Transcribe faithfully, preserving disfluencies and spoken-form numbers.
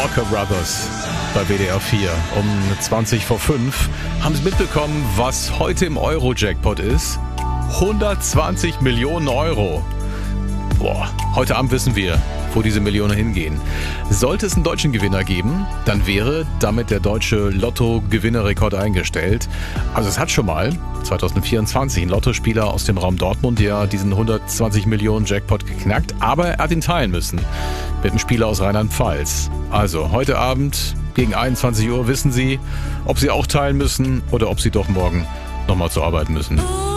Walker Brothers bei W D R vier. Um zwanzig vor fünf haben Sie mitbekommen, was heute im Euro-Jackpot ist? hundertzwanzig Millionen Euro. Boah, heute Abend wissen wir, wo diese Millionen hingehen. Sollte es einen deutschen Gewinner geben, dann wäre damit der deutsche Lotto-Gewinnerrekord eingestellt. Also es hat schon mal zwanzig vierundzwanzig ein Lottospieler aus dem Raum Dortmund ja diesen hundertzwanzig Millionen Jackpot geknackt, aber er hat ihn teilen müssen mit einem Spieler aus Rheinland-Pfalz. Also heute Abend gegen einundzwanzig Uhr wissen Sie, ob Sie auch teilen müssen oder ob Sie doch morgen nochmal zur Arbeit müssen.